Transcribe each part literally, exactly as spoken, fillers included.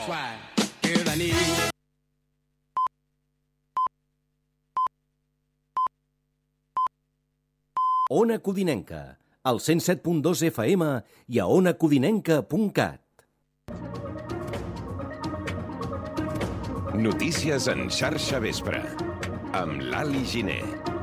why. Girl, I need... Ona Codinenca, al cent set punt dos F M i a ona codinenca punt cat. Notícies en xarxa vespre, amb l'Ali Giner.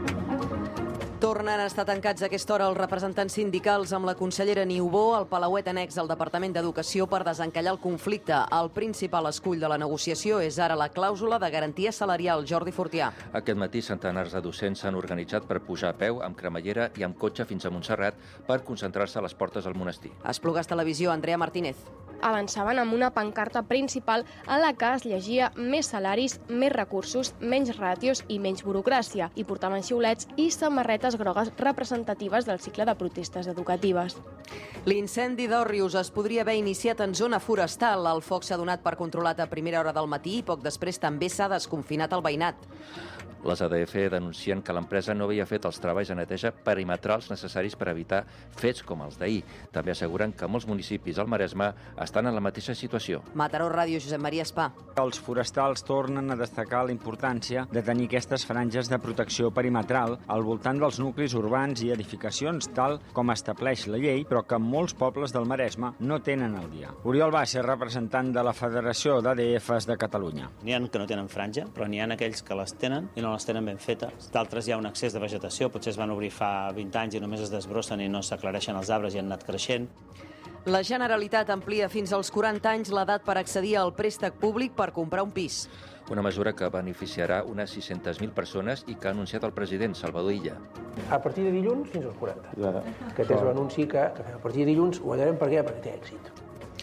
Tornen a estar tancats a aquesta hora els representants sindicals amb la consellera Niubó al Palauet annex al Departament d'Educació per desencallar el conflicte. El principal escull de la negociació és ara la clàusula de garantia salarial. Jordi Fortià. Aquest matí centenars de docents s'han organitzat per pujar a peu amb cremallera i amb cotxe fins a Montserrat per concentrar-se a les portes del monestir. A Esplugues Televisió, Andrea Martínez. Avançaven amb una pancarta principal en la que es llegia més salaris, més recursos, menys ràtios i menys burocràcia, i portaven xiulets i samarretes grogues representatives del cicle de protestes educatives. L'incendi d'Òrrius es podria haver iniciat en zona forestal. El foc s'ha donat per controlat a primera hora del matí i poc després també s'ha desconfinat el veïnat. Les A D F denuncien que l'empresa no havia fet els treballs de neteja perimetrals necessaris per evitar fets com els d'ahir. També asseguren que molts municipis al Maresme estan en la mateixa situació. Mataró Ràdio, Josep Maria Espà. Els forestals tornen a destacar la importància de tenir aquestes franges de protecció perimetral al voltant dels nuclis urbans i edificacions, tal com estableix la llei, però que molts pobles del Maresme no tenen al dia. Oriol Bassa, representant de la Federació d'A D Fs de Catalunya. N'hi ha que no tenen franja, però n'hi ha aquells que les tenen i no les tenen ben fetes. D'altres hi ha un excés de vegetació, potser es van obrir fa vint anys i només es desbrossen i no s'aclareixen els arbres i han anat creixent. La Generalitat amplia fins als quaranta anys l'edat per accedir al préstec públic per comprar un pis. Una mesura que beneficiarà unes sis-centes mil persones i que ha anunciat el president Salvador Illa. A partir de dilluns fins als quaranta. Aquest és l'anunci que, que fem a partir de dilluns. Ho veurem per què? Perquè té èxit.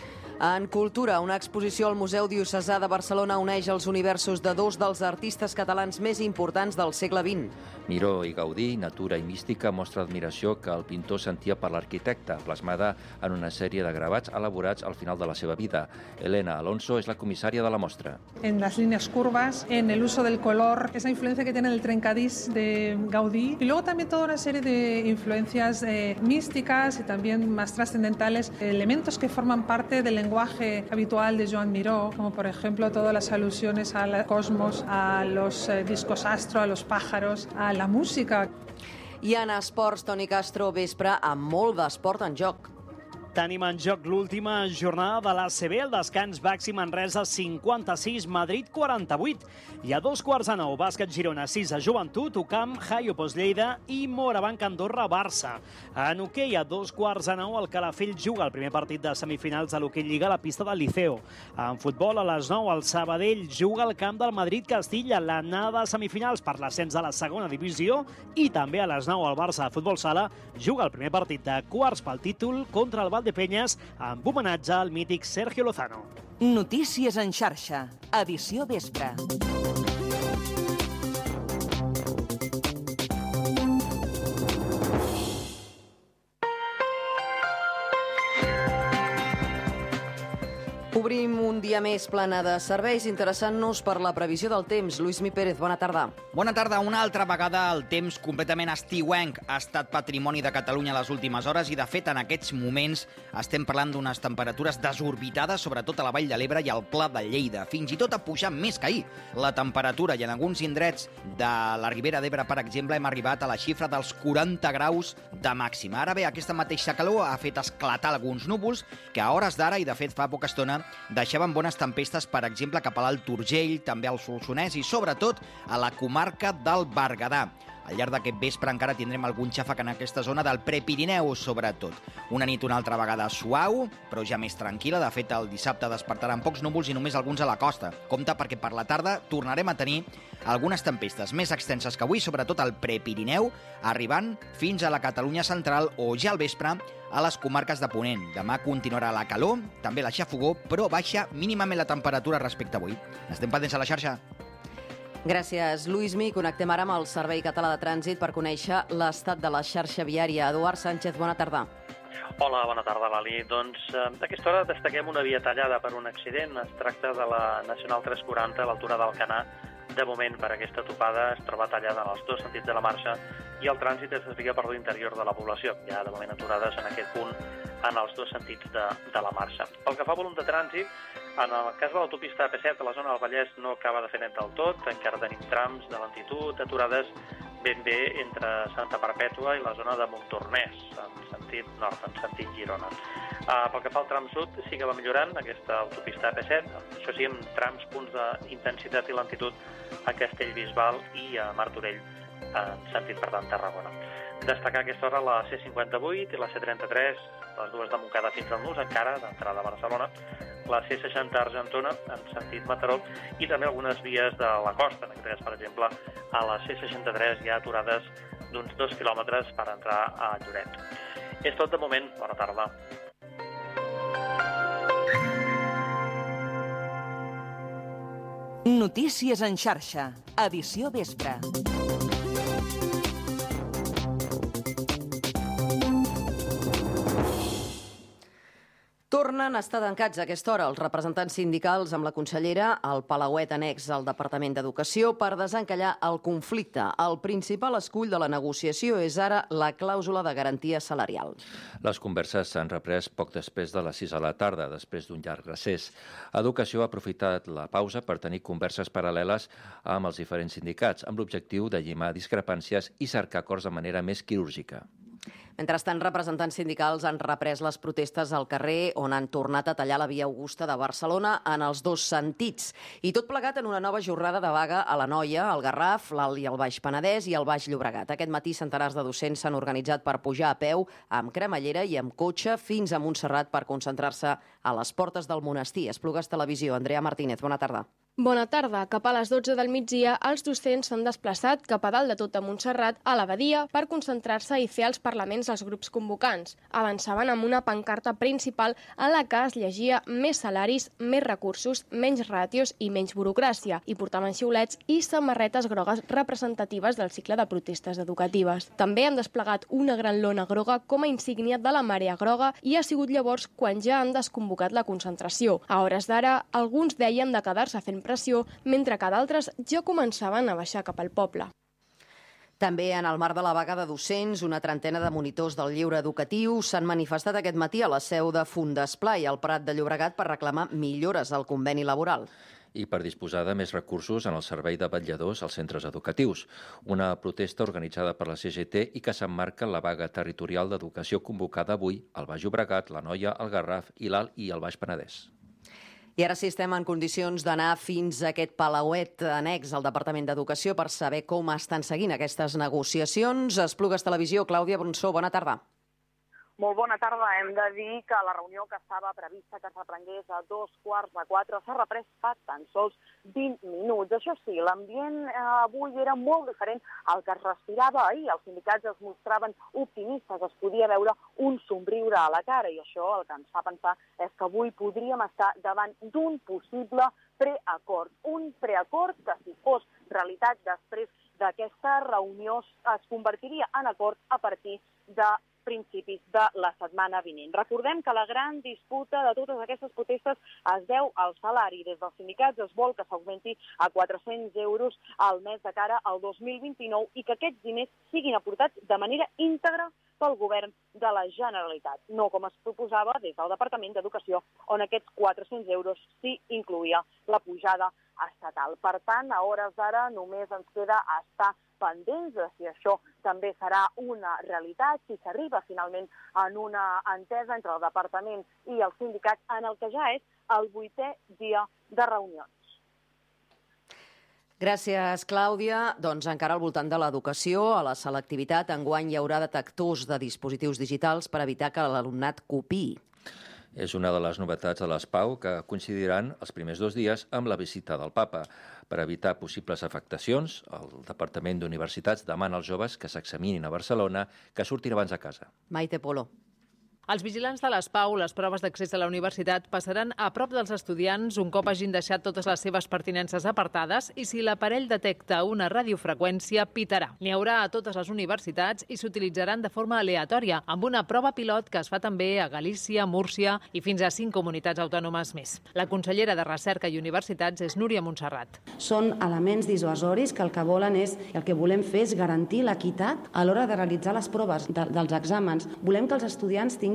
En cultura, una exposició al Museu Diocesà de Barcelona uneix els universos de dos dels artistes catalans més importants del segle vint. Miró i Gaudí, natura i mística, mostra admiració que el pintor sentia per l'arquitecte, plasmada en una sèrie de gravats elaborats al final de la seva vida. Elena Alonso es la comissària de la mostra. En las líneas curvas, en el uso del color, esa influencia que tiene el trencadís de Gaudí, y luego también toda una serie de influencias eh, místicas y también más trascendentales, elementos que forman parte del lenguaje habitual de Joan Miró, como por ejemplo todas las alusiones al cosmos, a los eh, discos astro, a los pájaros, a la música. I en esports, Toni Castro, vespre amb molt d'esport en joc. Tenim en joc l'última jornada de l'A C B, el descans Baxi Manresa cinquanta-sis, Madrid quaranta-vuit. I a dos quarts de nou, bàsquet Girona sis a Joventut, Ucam, Jai Opos Lleida i Morabanc Andorra Barça. En hoquei a dos quarts de nou, el Calafell juga el primer partit de semifinals de l'Hoquei Lliga a la pista del Liceo. En futbol, a les nou, el Sabadell juga al camp del Madrid Castilla, l'anada de semifinals per l'ascens de la segona divisió, i també a les nou el Barça de Futbol Sala juga el primer partit de quarts pel títol contra el Valdepeñas amb homenatge al mític Sergio Lozano. Notícies en xarxa, edició vespre. Obrim un dia més plena de serveis, interessant-nos per la previsió del temps. Lluís Mi Pérez, bona tarda. Bona tarda. Una altra vegada el temps completament estiuenc ha estat patrimoni de Catalunya les últimes hores i, de fet, en aquests moments estem parlant d'unes temperatures desorbitades, sobretot a la Vall de l'Ebre i al Pla de Lleida. Fins i tot ha pujat més que ahir la temperatura i en alguns indrets de la Ribera d'Ebre, per exemple, hem arribat a la xifra dels quaranta graus de màxima. Ara bé, aquesta mateixa calor ha fet esclatar alguns núvols que a hores d'ara, i de fet fa poca estona, deixaven bones tempestes, per exemple, cap a l'Alt Urgell, també al Solsonès i, sobretot, a la comarca del Berguedà. Al llarg d'aquest vespre encara tindrem algun xàfec en aquesta zona del Prepirineu, sobretot. Una nit una altra vegada suau, però ja més tranquil·la. De fet, el dissabte despertaran pocs núvols i només alguns a la costa. Compte, perquè per la tarda tornarem a tenir algunes tempestes més extenses que avui, sobretot al Prepirineu, arribant fins a la Catalunya central o ja al vespre a les comarques de Ponent. Demà continuarà la calor, també la xafogó, però baixa mínimament la temperatura respecte a avui. Estem pendents a la xarxa. Gràcies, Lluís Mi. Connectem ara amb el Servei Català de Trànsit per conèixer l'estat de la xarxa viària. Eduard Sánchez, bona tarda. Hola, bona tarda, Lali. Doncs eh, d'aquesta hora destaquem una via tallada per un accident. Es tracta de la Nacional tres quaranta a l'altura d'Alcanar. De moment, per aquesta topada, es troba tallada en els dos sentits de la marxa i el trànsit es desvia per l'interior de la població. Hi ha, de moment, aturades en aquest punt en els dos sentits de, de la marxa. Pel que fa a volum de trànsit, En el cas de l'autopista A P set, a la zona del Vallès no acaba de fer net del tot, encara tenim trams de lentitud, aturades ben bé entre Santa Perpètua i la zona de Montornès, en sentit nord, en sentit Girona. Uh, pel que fa al tram sud, sí que va millorant aquesta autopista A P set, això sí, amb trams, punts d'intensitat i lentitud a Castellbisbal i a Martorell, en sentit, per tant, Tarragona. Destacar aquesta hora la C cinquanta-vuit i la C trenta-tres, les dues de Montcada fins al Nus, encara d'entrada a Barcelona, la C seixanta a Argentona, en sentit Mataró, i també algunes vies de la costa, en aquest cas, per exemple, a la C seixanta-tres hi ha aturades d'uns dos quilòmetres per entrar a Lloret. És tot de moment. Bona tarda. Notícies en xarxa, edició vespre. Tornen a estar tancats a aquesta hora els representants sindicals amb la consellera al Palauet annex al Departament d'Educació per desencallar el conflicte. El principal escull de la negociació és ara la clàusula de garantia salarial. Les converses s'han reprès poc després de les sis de la tarda, després d'un llarg recés. Educació ha aprofitat la pausa per tenir converses paral·leles amb els diferents sindicats, amb l'objectiu de llimar discrepàncies i cercar acords de manera més quirúrgica. Mentrestant, representants sindicals han reprès les protestes al carrer on han tornat a tallar la Via Augusta de Barcelona en els dos sentits. I tot plegat en una nova jornada de vaga a l'Anoia, al Garraf, l'Alt i el Baix Penedès i el Baix Llobregat. Aquest matí centenars de docents s'han organitzat per pujar a peu, amb cremallera i amb cotxe, fins a Montserrat per concentrar-se a les portes del monestir. Esplugues Televisió. Andrea Martínez, bona tarda. Bona tarda. Cap a les dotze del migdia, els docents s'han desplaçat cap a dalt de tot a Montserrat, a l'abadia, per concentrar-se i fer els parlaments als grups convocants. Avançaven amb una pancarta principal en la que es llegia més salaris, més recursos, menys ràtios i menys burocràcia, i portaven xiulets i samarretes grogues representatives del cicle de protestes educatives. També han desplegat una gran lona groga com a insígnia de la marea groga i ha sigut llavors quan ja han desconvocat la concentració. A hores d'ara, alguns deien de quedar-se fent pressió, mentre que d'altres ja començaven a baixar cap al poble. També en el marc de la vaga de docents, una trentena de monitors del lleure educatiu s'han manifestat aquest matí a la seu de Fundesplai, al Prat de Llobregat, per reclamar millores al conveni laboral. I per disposar de més recursos en el servei de vetlladors als centres educatius. Una protesta organitzada per la C G T i que s'emmarca en la vaga territorial d'educació convocada avui al Baix Llobregat, l'Anoia, el Garraf i l'Alt i el Baix Penedès. I ara sí estem en condicions d'anar fins a aquest Palauet annex al Departament d'Educació per saber com estan seguint aquestes negociacions. Esplugues Televisió, Clàudia Bronsó, bona tarda. Molt bona tarda. Hem de dir que la reunió que estava prevista que es reprengués a dos quarts de quatre s'ha reprès fa tan sols vint minuts. Això sí, l'ambient eh, avui era molt diferent al que es respirava ahir. Els sindicats es mostraven optimistes, es podia veure un somriure a la cara i això el que ens fa pensar és que avui podríem estar davant d'un possible preacord. Un preacord que, si fos realitat després d'aquesta reunió, es convertiria en acord a partir de principis de la setmana vinent. Recordem que la gran disputa de totes aquestes protestes es deu al salari. Des dels sindicats es vol que s'augmenti a quatre-cents euros al mes de cara al dos mil vint-i-nou i que aquests diners siguin aportats de manera íntegra pel govern de la Generalitat, no com es proposava des del Departament d'Educació, on aquests quatre-cents euros sí incluïa la pujada estatal. Per tant, a hores d'ara només ens queda estar pendents de si això també serà una realitat, si s'arriba finalment en una entesa entre el Departament i els sindicats en el que ja és el vuitè dia de reunions. Gràcies, Clàudia. Doncs encara al voltant de l'educació, a la selectivitat, enguany hi haurà detectors de dispositius digitals per evitar que l'alumnat copiï. És una de les novetats de les Pau que coincidiran els primers dos dies amb la visita del papa. Per evitar possibles afectacions, el Departament d'Universitats demana als joves que s'examinin a Barcelona que surtin abans a casa. Maite Polo. Els vigilants de les Pau, les proves d'accés a la universitat, passaran a prop dels estudiants un cop hagin deixat totes les seves pertinences apartades i si l'aparell detecta una radiofreqüència, pitarà. N'hi haurà a totes les universitats i s'utilitzaran de forma aleatòria, amb una prova pilot que es fa també a Galícia, Múrcia i fins a cinc comunitats autònomes més. La consellera de Recerca i Universitats és Núria Montserrat. Són elements dissuasoris que el que volen és, el que volem fer és garantir l'equitat a l'hora de realitzar les proves de, dels exàmens. Volem que els estudiants tinguin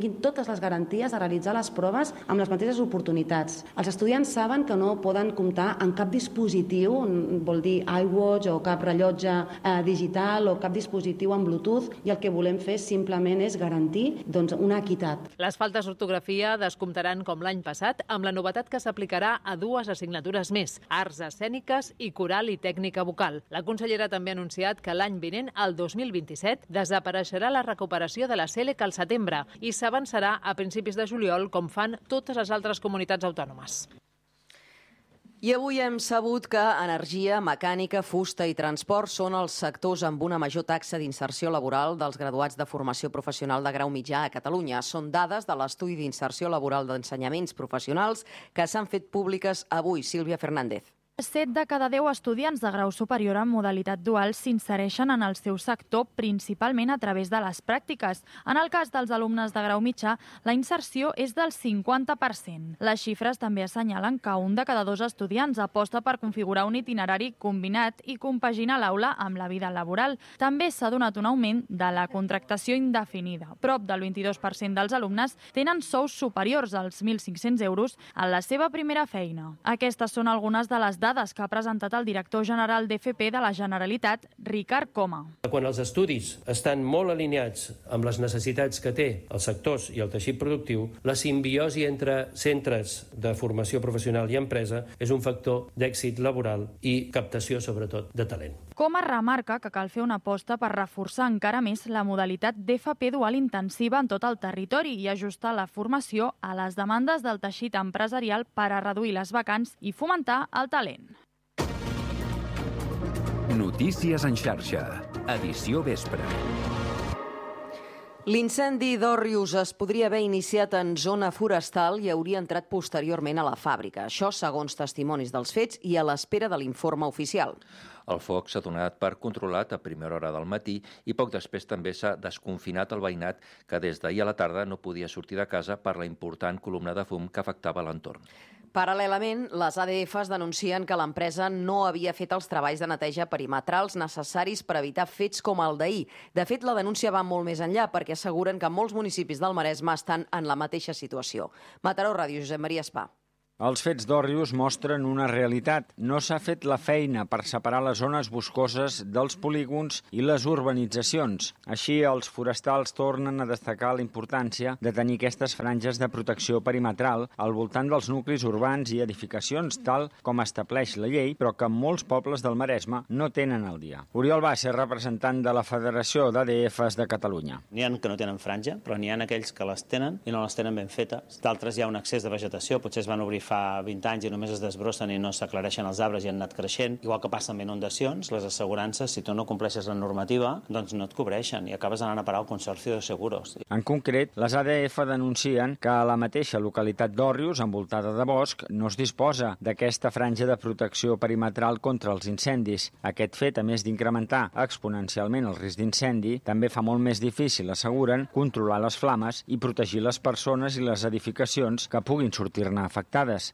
tinguin totes les garanties de realitzar les proves amb les mateixes oportunitats. Els estudiants saben que no poden comptar amb cap dispositiu, vol dir iWatch o cap rellotge eh, digital o cap dispositiu amb Bluetooth, i el que volem fer simplement és garantir doncs, una equitat. Les faltes d'ortografia descomptaran com l'any passat, amb la novetat que s'aplicarà a dues assignatures més, arts escèniques i coral i tècnica vocal. La consellera també ha anunciat que l'any vinent, el dos mil vint-i-set, desapareixerà la recuperació de la SELEC al setembre i s'avançarà a principis de juliol, com fan totes les altres comunitats autònomes. I avui hem sabut que energia, mecànica, fusta i transport són els sectors amb una major taxa d'inserció laboral dels graduats de formació professional de grau mitjà a Catalunya. Són dades de l'estudi d'inserció laboral d'ensenyaments professionals que s'han fet públiques avui. Sílvia Fernández. set de cada deu estudiants de grau superior en modalitat dual s'insereixen en el seu sector principalment a través de les pràctiques. En el cas dels alumnes de grau mitjà, la inserció és del cinquanta per cent. Les xifres també assenyalen que un de cada dos estudiants aposta per configurar un itinerari combinat i compaginar l'aula amb la vida laboral. També s'ha donat un augment de la contractació indefinida. Prop del vint-i-dos per cent dels alumnes tenen sous superiors als mil cinc-cents euros en la seva primera feina. Aquestes són algunes de les dades que ha presentat el director general d'F P de la Generalitat, Ricard Coma. Quan els estudis estan molt alineats amb les necessitats que té els sectors i el teixit productiu, la simbiosi entre centres de formació professional i empresa és un factor d'èxit laboral i captació, sobretot, de talent. Coma remarca que cal fer una aposta per reforçar encara més la modalitat d'F P dual intensiva en tot el territori i ajustar la formació a les demandes del teixit empresarial per a reduir les vacants i fomentar el talent. Notícies en xarxa. Edició vespre. L'incendi d'Òrrius es podria haver iniciat en zona forestal i hauria entrat posteriorment a la fàbrica. Això segons testimonis dels fets i a l'espera de l'informe oficial. El foc s'ha donat per controlat a primera hora del matí i poc després també s'ha desconfinat el veïnat que des d'ahir a la tarda no podia sortir de casa per la important columna de fum que afectava l'entorn. Paral·lelament, les A D Fs denuncien que l'empresa no havia fet els treballs de neteja perimetrals necessaris per evitar fets com el d'ahir. De fet, la denúncia va molt més enllà perquè asseguren que molts municipis del Maresme estan en la mateixa situació. Mataró Ràdio, Josep Maria Espà. Els fets d'Òrrius mostren una realitat. No s'ha fet la feina per separar les zones boscoses dels polígons i les urbanitzacions. Així, els forestals tornen a destacar la importància de tenir aquestes franges de protecció perimetral al voltant dels nuclis urbans i edificacions, tal com estableix la llei, però que molts pobles del Maresme no tenen al dia. Oriol Bassa, representant de la Federació d'A D Fs de Catalunya. N'hi ha que no tenen franja, però n'hi ha aquells que les tenen i no les tenen ben fetes. D'altres hi ha un excés de vegetació, potser es van obrir fa vint anys i només es desbrossen i no s'aclareixen els arbres i han anat creixent. Igual que passa amb inundacions, les assegurances, si tu no compleixes la normativa, doncs no et cobreixen i acabes anant a parar al Consorci de Seguros. En concret, les A D F denuncien que a la mateixa localitat d'Òrrius, envoltada de bosc, no es disposa d'aquesta franja de protecció perimetral contra els incendis. Aquest fet, a més d'incrementar exponencialment el risc d'incendi, també fa molt més difícil, asseguren, controlar les flames i protegir les persones i les edificacions que puguin sortir-ne afectades.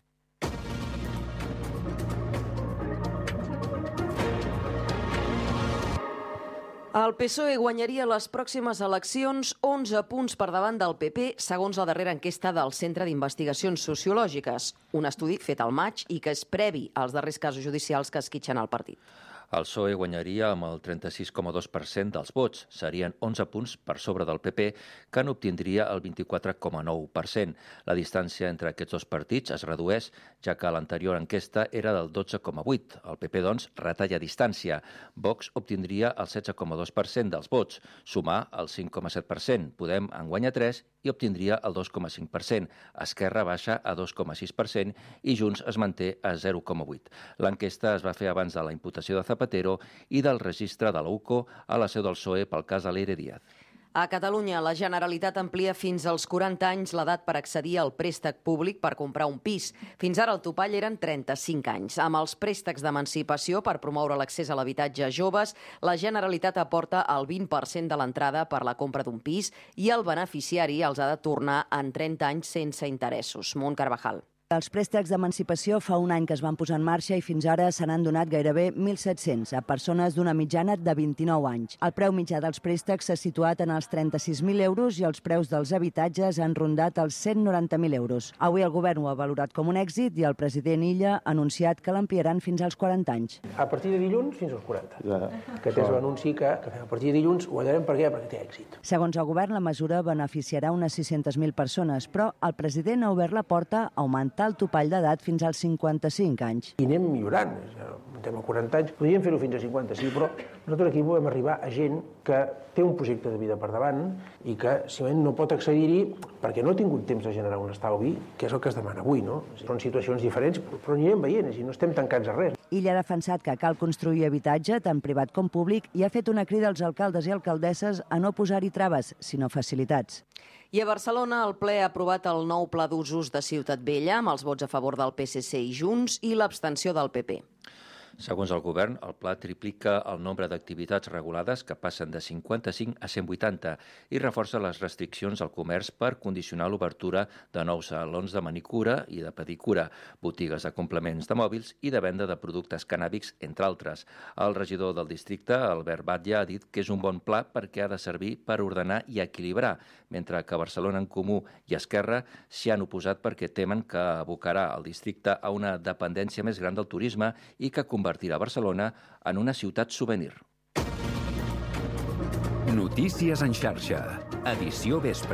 El P S O E guanyaria les pròximes eleccions onze punts per davant del P P, segons la darrera enquesta del Centre d'Investigacions Sociològiques, un estudi fet al maig i que és previ als darrers casos judicials que esquitxen el partit. El P S O E guanyaria amb el trenta-sis coma dos per cent dels vots. Serien onze punts per sobre del P P, que n'obtindria el vint-i-quatre coma nou per cent. La distància entre aquests dos partits es redueix, ja que l'anterior enquesta era del dotze coma vuit. El P P, doncs, retalla distància. Vox obtindria el setze coma dos per cent dels vots. Sumar el cinc coma set per cent. Podem en guanya tres i obtindria el dos coma cinc per cent. Esquerra baixa a dos coma sis per cent i Junts es manté a zero coma vuit. L'enquesta es va fer abans de la imputació de Zapatero i del registre de l'U C O a la seu del P S O E pel cas Aleire Díaz. A Catalunya, la Generalitat amplia fins als quaranta anys l'edat per accedir al préstec públic per comprar un pis. Fins ara el topall eren trenta-cinc anys. Amb els préstecs d'emancipació per promoure l'accés a l'habitatge a joves, la Generalitat aporta el vint per cent de l'entrada per la compra d'un pis i el beneficiari els ha de tornar en trenta anys sense interessos. Mont Carvajal. Els préstecs d'emancipació fa un any que es van posar en marxa i fins ara se n'han donat gairebé mil set-cents a persones d'una mitjana de vint-i-nou anys. El preu mitjà dels préstecs s'ha situat en els trenta-sis mil euros i els preus dels habitatges han rondat els cent noranta mil euros. Avui el govern ho ha valorat com un èxit i el president Illa ha anunciat que l'ampliaran fins als quaranta anys. A partir de dilluns fins als quaranta. Aquest és l'anunci que, que fem a partir de dilluns. Ho veurem per què? Perquè té èxit. Segons el govern, la mesura beneficiarà unes sis-centes mil persones, però el president ha obert la porta a augmentar el topall d'edat fins als cinquanta-cinc anys. I anem millorant. Anem a quaranta anys. Podríem fer-ho fins a cinquanta-cinc, però nosaltres aquí volem arribar a gent que té un projecte de vida per davant i que simplement no pot accedir-hi perquè no ha tingut temps de generar un estalvi, que és el que es demana avui, no? Són situacions diferents, però anirem veient, i no estem tancats a res. Illa ha defensat que cal construir habitatge, tant privat com públic, i ha fet una crida als alcaldes i alcaldesses a no posar-hi traves, sinó facilitats. I a Barcelona el ple ha aprovat el nou pla d'usos de Ciutat Vella amb els vots a favor del P S C i Junts i l'abstenció del P P. Segons el govern, el pla triplica el nombre d'activitats regulades que passen de cinquanta-cinc a cent vuitanta i reforça les restriccions al comerç per condicionar l'obertura de nous salons de manicura i de pedicura, botigues de complements de mòbils i de venda de productes cannàbics, entre altres. El regidor del districte, Albert Batlle, ha dit que és un bon pla perquè ha de servir per ordenar i equilibrar, mentre que Barcelona en Comú i Esquerra s'hi han oposat perquè temen que abocarà el districte a una dependència més gran del turisme i que convertirà Barcelona en una ciutat souvenir. Notícies en xarxa. Edició vespre.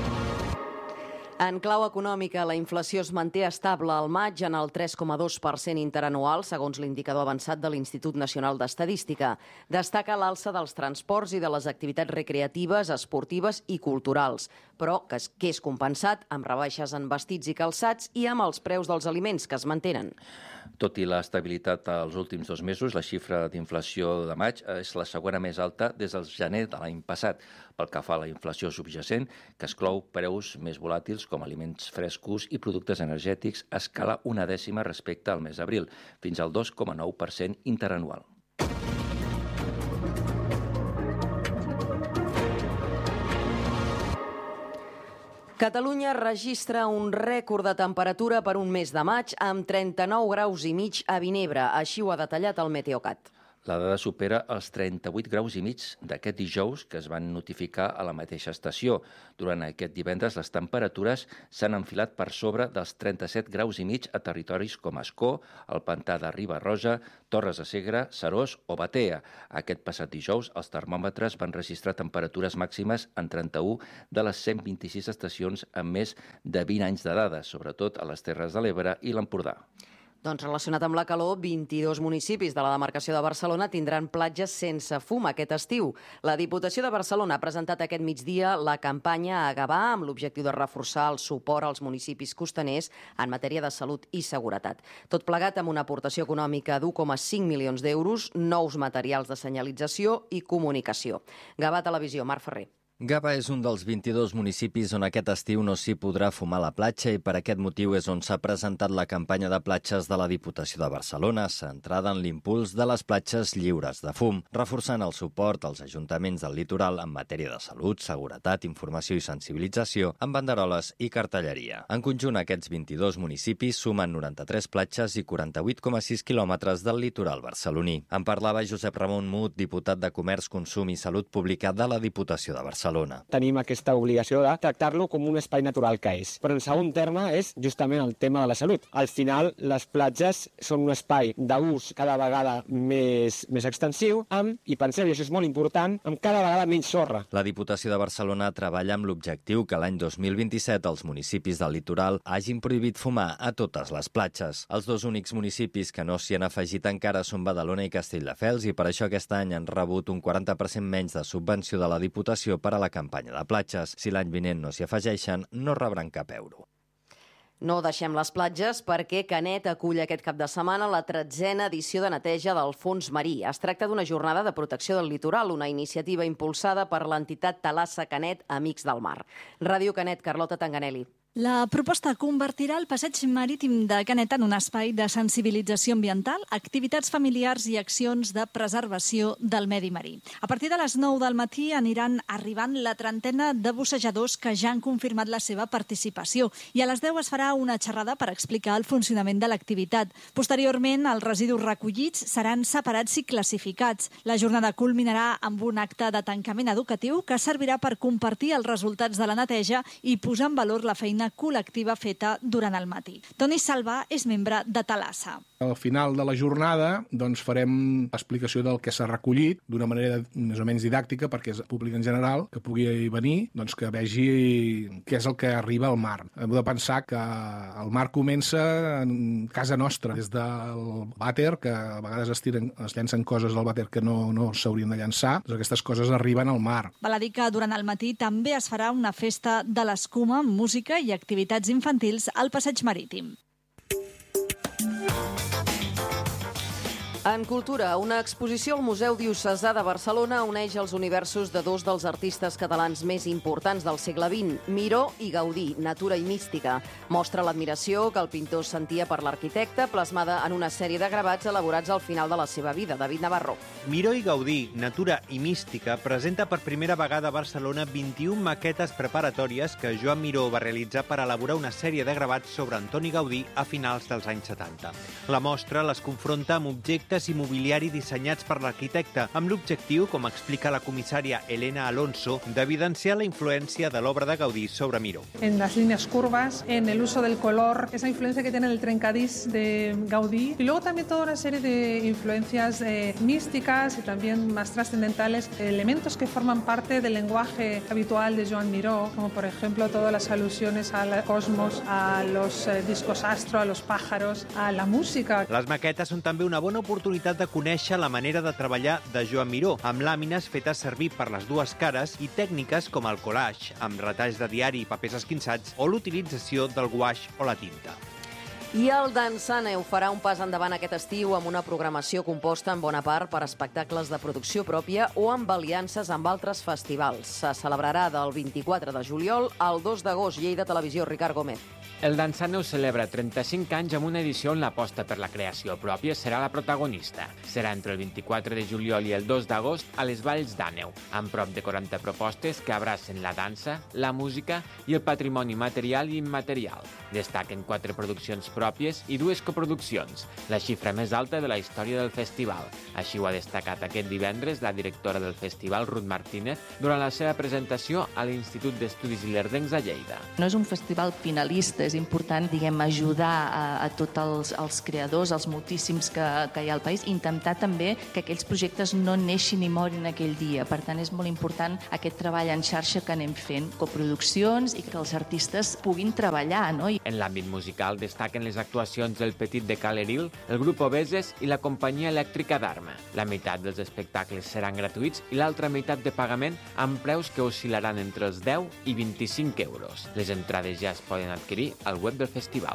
En clau econòmica, la inflació es manté estable al maig en el tres coma dos per cent interanual, segons l'indicador avançat de l'Institut Nacional d'Estadística. Destaca l'alça dels transports i de les activitats recreatives, esportives i culturals, però que és, que és compensat amb rebaixes en vestits i calçats i amb els preus dels aliments, que es mantenen. Tot i l'estabilitat als últims dos mesos, la xifra d'inflació de maig és la segona més alta des del gener de l'any passat. Pel que fa a la inflació subjacent, que exclou preus més volàtils com aliments frescos i productes energètics, escala una dècima respecte al mes d'abril, fins al dos coma nou per cent interanual. Catalunya registra un rècord de temperatura per un mes de maig amb trenta-nou graus i mig a Vinebre. Així ho ha detallat el Meteocat. La dada supera els trenta-vuit graus i mig d'aquest dijous que es van notificar a la mateixa estació. Durant aquest divendres les temperatures s'han enfilat per sobre dels trenta-set graus i mig a territoris com Ascó, el Pantà de Riba-roja, Torres de Segre, Serós o Batea. Aquest passat dijous els termòmetres van registrar temperatures màximes en trenta-u de les cent vint-i-sis estacions amb més de vint anys de dades, sobretot a les Terres de l'Ebre i l'Empordà. Doncs relacionat amb la calor, vint-i-dos municipis de la demarcació de Barcelona tindran platges sense fum aquest estiu. La Diputació de Barcelona ha presentat aquest migdia la campanya a Gavà amb l'objectiu de reforçar el suport als municipis costaners en matèria de salut i seguretat. Tot plegat amb una aportació econòmica d'u coma cinc milions d'euros, nous materials de senyalització i comunicació. Gavà Televisió, Marc Ferrer. Gavà és un dels vint-i-dos municipis on aquest estiu no s'hi podrà fumar a la platja i per aquest motiu és on s'ha presentat la campanya de platges de la Diputació de Barcelona, centrada en l'impuls de les platges lliures de fum, reforçant el suport als ajuntaments del litoral en matèria de salut, seguretat, informació i sensibilització, amb banderoles i cartelleria. En conjunt, aquests vint-i-dos municipis sumen noranta-tres platges i quaranta-vuit coma sis quilòmetres del litoral barceloní. En parlava Josep Ramon Mut, diputat de Comerç, Consum i Salut Pública de la Diputació de Barcelona. Tenim aquesta obligació de tractar-lo com un espai natural que és. Però en segon terme és justament el tema de la salut. Al final, les platges són un espai d'ús cada vegada més, més extensiu amb, i penseu, i això és molt important, amb cada vegada menys sorra. La Diputació de Barcelona treballa amb l'objectiu que l'any dos mil vint-i-set els municipis del litoral hagin prohibit fumar a totes les platges. Els dos únics municipis que no s'hi han afegit encara són Badalona i Castelldefels i per això aquest any han rebut un quaranta per cent menys de subvenció de la Diputació per a la campanya de platges. Si l'any vinent no s'hi afegeixen, no rebran cap euro. No deixem les platges perquè Canet acull aquest cap de setmana la tretzena edició de neteja del fons marí. Es tracta d'una jornada de protecció del litoral, una iniciativa impulsada per l'entitat Thalassa Canet Amics del Mar. Ràdio Canet, Carlota Tanganelli. La proposta convertirà el passeig marítim de Canet en un espai de sensibilització ambiental, activitats familiars i accions de preservació del medi marí. A partir de les nou del matí aniran arribant la trentena de bussejadors que ja han confirmat la seva participació i a les deu es farà una xerrada per explicar el funcionament de l'activitat. Posteriorment, els residus recollits seran separats i classificats. La jornada culminarà amb un acte de tancament educatiu que servirà per compartir els resultats de la neteja i posar en valor la feina col·lectiva feta durant el matí. Toni Salvà és membre de Talassa. Al final de la jornada doncs, farem explicació del que s'ha recollit d'una manera més o menys didàctica perquè és públic en general, que pugui venir, doncs, que vegi què és el que arriba al mar. Hem de pensar que el mar comença en casa nostra, des del vàter, que a vegades es, tiren, es llencen coses al vàter que no, no s'haurien de llançar, doncs aquestes coses arriben al mar. Val a dir que durant el matí també es farà una festa de l'escuma, música i activitats infantils al passeig marítim. En cultura, una exposició al Museu Diocesà de Barcelona uneix els universos de dos dels artistes catalans més importants del segle vint, Miró i Gaudí, natura i mística. Mostra l'admiració que el pintor sentia per l'arquitecte, plasmada en una sèrie de gravats elaborats al final de la seva vida. David Navarro. Miró i Gaudí, natura i mística, presenta per primera vegada a Barcelona vint-i-una maquetes preparatòries que Joan Miró va realitzar per elaborar una sèrie de gravats sobre Antoni Gaudí a finals dels anys setanta. La mostra les confronta amb objectes i mobiliari dissenyats per l'arquitecte, amb l'objectiu, com explica la comissària Elena Alonso, d'evidenciar la influència de l'obra de Gaudí sobre Miró. En las líneas curvas, en el uso del color, esa influencia que tiene el trencadís de Gaudí, y luego también toda una serie de influencias eh, místicas y también más trascendentales, elementos que forman parte del lenguaje habitual de Joan Miró, como por ejemplo todas las alusiones al cosmos, a los eh, discos astro, a los pájaros, a la música. Les maquetes són també una bona oportunitat de conèixer la manera de treballar de Joan Miró, amb làmines fetes servir per les dues cares i tècniques com el collage, amb retalls de diari i papers esquinçats, o l'utilització del guaix o la tinta. I el Dansaneu farà un pas endavant aquest estiu amb una programació composta en bona part per espectacles de producció pròpia o amb aliances amb altres festivals. Se celebrarà del vint-i-quatre de juliol al dos d'agost. Lleida Televisió, Ricard Gómez. El Dansaneu celebra trenta-cinc anys amb una edició on l'aposta per la creació pròpia serà la protagonista. Serà entre el vint-i-quatre de juliol i el dos d'agost a les Valls d'Àneu, amb prop de quaranta propostes que abracen la dansa, la música i el patrimoni material i immaterial. Destaquen quatre produccions pròpies i dues coproduccions, la xifra més alta de la història del festival. Així ho ha destacat aquest divendres la directora del festival, Ruth Martínez, durant la seva presentació a l'Institut d'Estudis Ilerdencs a Lleida. No és un festival finalista, és important, diguem, ajudar a, a tots els, els creadors, els moltíssims que, que hi ha al país, intentar també que aquells projectes no neixin i morin aquell dia. Per tant, és molt important aquest treball en xarxa que anem fent, coproduccions i que els artistes puguin treballar, no? En l'àmbit musical destaquen les actuacions del Petit de Caleril, el grup Obeses i la companyia elèctrica d'Arma. La meitat dels espectacles seran gratuïts i l'altra meitat de pagament amb preus que oscil·laran entre els deu i vint-i-cinc euros. Les entrades ja es poden adquirir al web del festival.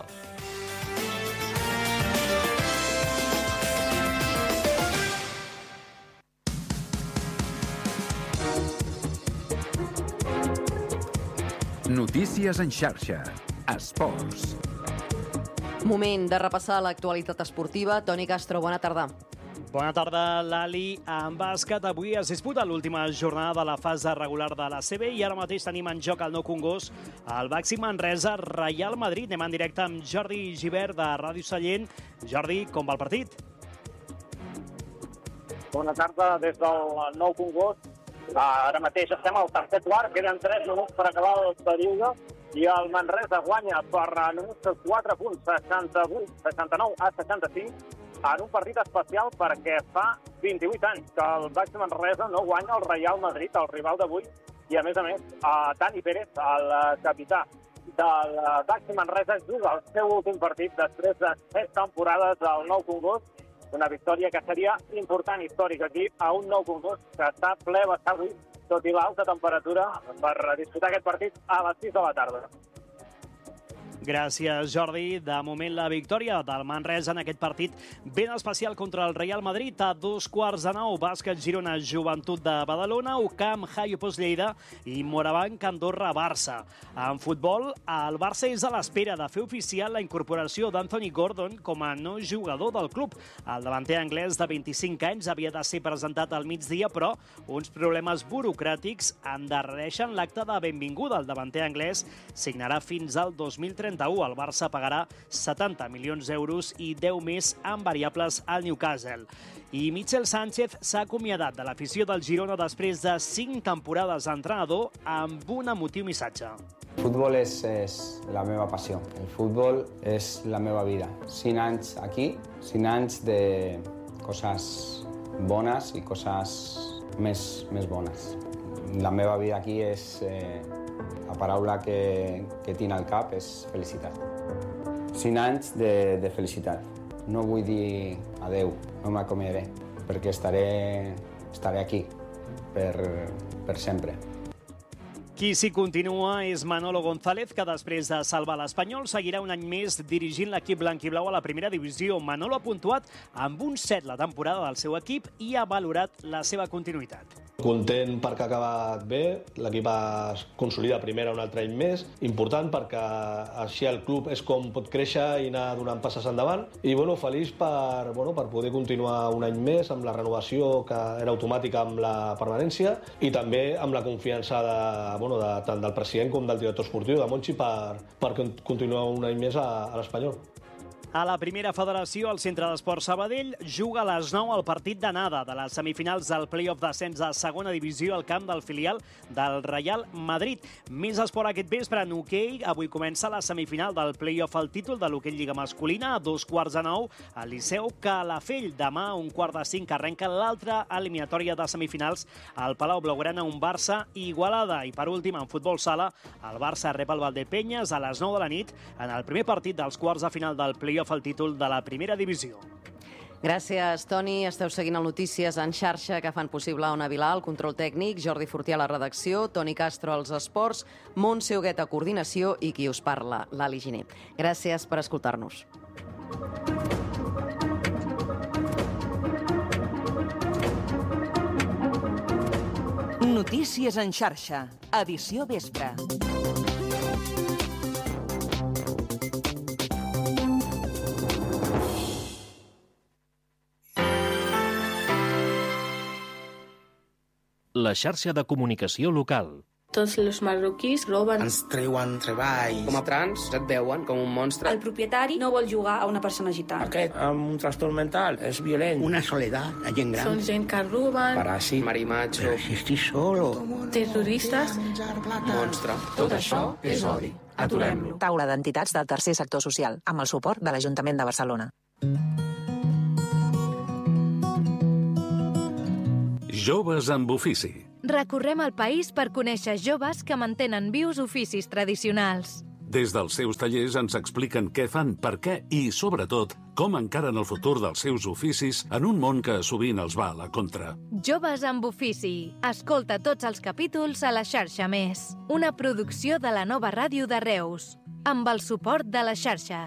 Notícies en xarxa. Esports. Moment de repassar l'actualitat esportiva. Toni Castro, bona tarda. Bona tarda, Lali. En bàsquet, avui es disputa l'última jornada de la fase regular de la C B i ara mateix tenim en joc el Nou Congost, el Baxi Manresa, Reial Madrid. Anem en directe amb Jordi Gibert, de Ràdio Sallent. Jordi, com va el partit? Bona tarda des del Nou Congost. Ara mateix estem al tercer quart, queden tres minuts per acabar el període i el Manresa guanya per només quatre punts, seixanta-vuit, seixanta-nou a seixanta-cinc, en un partit especial perquè fa vint-i-vuit anys que el Baxi Manresa no guanya el Reial Madrid, el rival d'avui, i a més a més, Dani Pérez, el capità del Baxi Manresa, juga el seu últim partit després de set temporades al Nou Congost, una victòria que seria important, històrica aquí, a un Nou Congost que està ple bastant avui, tot i l'alta temperatura, per disputar aquest partit a les sis de la tarda. Gràcies, Jordi. De moment, la victòria del Manresa en aquest partit ben especial contra el Real Madrid. A dos quarts de nou, Bàsquet Girona, Joventut de Badalona, U C A M, Jaiopos Lleida i Morabanc, Andorra, Barça. En futbol, el Barça és a l'espera de fer oficial la incorporació d'Anthony Gordon com a nou jugador del club. El davanter anglès de vint-i-cinc anys havia de ser presentat al migdia, però uns problemes burocràtics endarrereixen l'acte de benvinguda. El davanter anglès signarà fins al dos mil trenta-u. El Barça pagarà setanta milions d'euros i deu més en variables al Newcastle. I Michel Sánchez s'ha acomiadat de l'afició del Girona després de cinc temporades d'entrenador amb un emotiu missatge. El futbol és, és la meva passió. El futbol és la meva vida. Cinc anys aquí, cinc anys de coses bones i coses més, més bones. La meva vida aquí és... Eh, La paraula que, que tinc al cap és felicitat. Cinc anys de, de felicitat. No vull dir adeu, no m'acomiadaré, perquè estaré, estaré aquí per, per sempre. Qui s'hi continua és Manolo González, que després de salvar l'Espanyol seguirà un any més dirigint l'equip blanquiblau a la primera divisió. Manolo ha puntuat amb un set la temporada del seu equip i ha valorat la seva continuïtat. Content perquè ha acabat bé, l'equip es consolida primera un altre any més, important perquè així el club és com pot créixer i anar donant passes endavant, i bueno, feliç per, bueno, per poder continuar un any més amb la renovació que era automàtica amb la permanència i també amb la confiança de, bueno, de, tant del president com del director esportiu, de Monchi, per, per continuar un any més a, a l'Espanyol. A la primera federació, el Centre d'Esports Sabadell juga a les nou el partit d'anada de les semifinals del play-off d'ascens a segona divisió al camp del filial del Real Madrid. Més esport aquest vespre en hoquei. Avui comença la semifinal del play-off al títol de l'hoquei Lliga Masculina a dos quarts de nou al Liceu Calafell. Demà, un quart de cinc, arrenca l'altra eliminatòria de semifinals al Palau Blaugrana, un Barça Igualada. I per últim, en futbol sala, el Barça rep el Valdepenyes a les nou de la nit en el primer partit dels quarts de final del play-off al títol de la primera divisió. Gràcies, Toni. Esteu seguint el Notícies en xarxa que fan possible Ona Vilà, el control tècnic, Jordi Fortià a la redacció, Toni Castro als esports, Montse Huguet a coordinació i qui us parla, Lali Giner. Gràcies per escoltar-nos. Notícies en xarxa, edició vespre. La xarxa de comunicació local. Tots els marroquís roben. Ens treuen treball. Com a trans et veuen com un monstre. El propietari no vol jugar a una persona gitana. Aquest amb un trastorn mental és violent. Una soledat, la gent gran. Són gent que roben. Paràsit, marimacho. Però si estic solo. Terroristes. Monstre. Tot això és odi. Aturem-lo. Taula d'entitats del tercer sector social, amb el suport de l'Ajuntament de Barcelona. Joves amb ofici. Recorrem el país per conèixer joves que mantenen vius oficis tradicionals. Des dels seus tallers ens expliquen què fan, per què i, sobretot, com encaren el futur dels seus oficis en un món que sovint els va a la contra. Joves amb ofici. Escolta tots els capítols a la xarxa Més. Una producció de la Nova Ràdio de Reus. Amb el suport de la xarxa.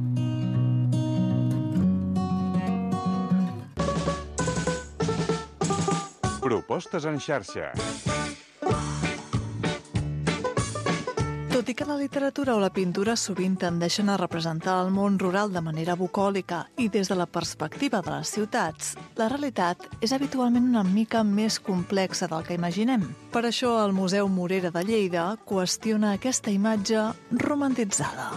Propostes en xarxa. Tot i que la literatura o la pintura sovint tendeixen a representar el món rural de manera bucòlica i des de la perspectiva de les ciutats, la realitat és habitualment una mica més complexa del que imaginem. Per això el Museu Morera de Lleida qüestiona aquesta imatge romantitzada.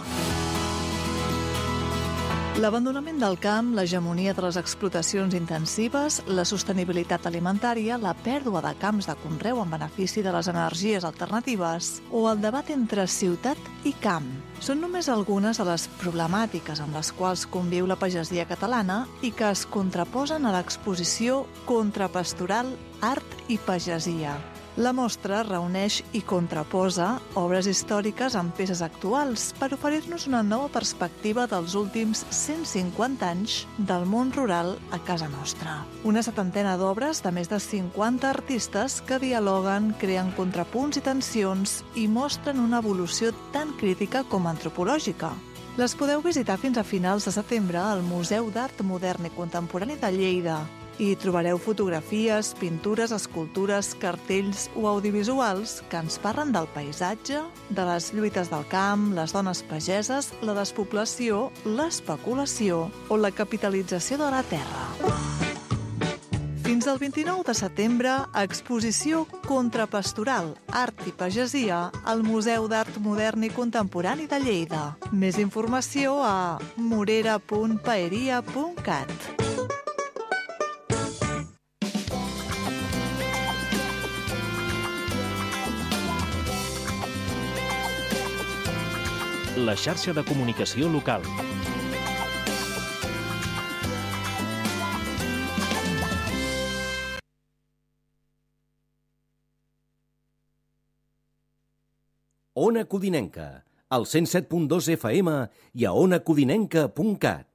L'abandonament del camp, l'hegemonia de les explotacions intensives, la sostenibilitat alimentària, la pèrdua de camps de conreu en benefici de les energies alternatives o el debat entre ciutat i camp són només algunes de les problemàtiques amb les quals conviu la pagesia catalana i que es contraposen a l'exposició Contrapastoral, Art i Pagesia. La mostra reuneix i contraposa obres històriques amb peces actuals per oferir-nos una nova perspectiva dels últims cent cinquanta anys del món rural a casa nostra. Una setantena d'obres de més de cinquanta artistes que dialoguen, creen contrapunts i tensions i mostren una evolució tant crítica com antropològica. Les podeu visitar fins a finals de setembre al Museu d'Art Modern i Contemporani de Lleida. Hi trobareu fotografies, pintures, escultures, cartells o audiovisuals que ens parlen del paisatge, de les lluites del camp, les dones pageses, la despoblació, l'especulació o la capitalització de la terra. Fins al vint-i-nou de setembre, exposició Contrapastoral, Art i Pagesia al Museu d'Art Modern i Contemporani de Lleida. Més informació a morera punt paeria punt cat. La xarxa de comunicació local. Ona Codinenca, al cent set punt dos F M i a ona codinenca punt cat.